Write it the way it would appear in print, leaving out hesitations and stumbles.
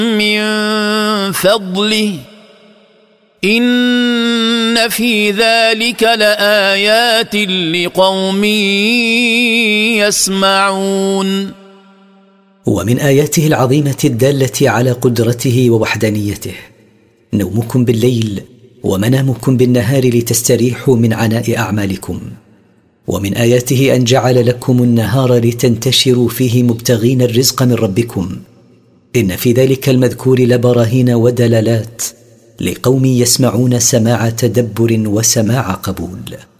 من فضله إن في ذلك لآيات لقوم يسمعون. ومن آياته العظيمة الدالة على قدرته ووحدانيته نومكم بالليل ومنامكم بالنهار لتستريحوا من عناء أعمالكم. ومن آياته أن جعل لكم النهار لتنتشروا فيه مبتغين الرزق من ربكم. إن في ذلك المذكور لبراهين ودلالات لقوم يسمعون سماع تدبر وسماع قبول.